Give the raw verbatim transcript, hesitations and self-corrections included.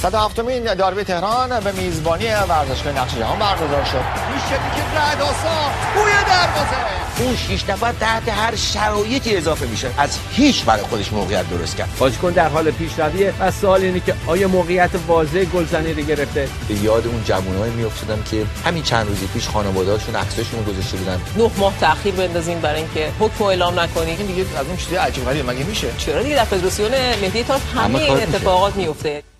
صد و هفتمین داربی تهران به میزبانی ورزشگاه نقش جهان برگزار شد. میشه که رعدآسا بوی دروازه. اون شش نفر تحت هر شرایطی اضافه میشه. از هیچ برای خودش موقعیت درست کرد. بازیکن در حال پیشرویه و سوال اینه که آیا موقعیت واضح گلزنی رو گرفته؟ به یاد اون جوانای میافتادم که همین چند روزی پیش خانواده‌هاشون عکساشون رو گذاشته بودن. نه ماه تأخیر بندازیم برای اینکه حکم اعلام نکنیم. این دیگه از اون چیز عجیب غریبه مگه میشه؟ چرا دیگه در فدراسیون ملی تاپ همه این اتفاقات میفته.